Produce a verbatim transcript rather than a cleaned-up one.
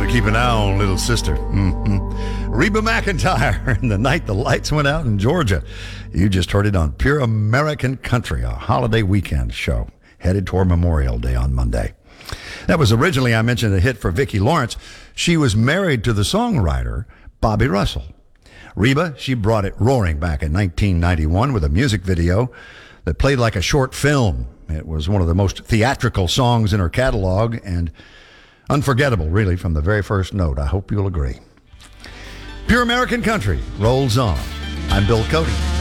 keep an eye on little sister. Mm-hmm. Reba McEntire and The Night the Lights Went Out in Georgia. You just heard it on Pure American Country, a holiday weekend show headed toward Memorial Day on Monday. That was originally, I mentioned, a hit for Vicki Lawrence. She was married to the songwriter Bobby Russell. Reba, she brought it roaring back in nineteen ninety-one with a music video that played like a short film. It was one of the most theatrical songs in her catalog and unforgettable, really, from the very first note. I hope you'll agree. Pure American Country rolls on. I'm Bill Cody.